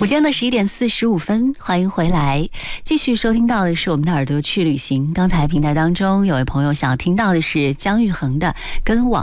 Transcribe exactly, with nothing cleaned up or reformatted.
午间的十一点四十五分，欢迎回来，继续收听到的是我们的耳朵去旅行。刚才平台当中有位朋友想要听到的是姜育恒的《跟往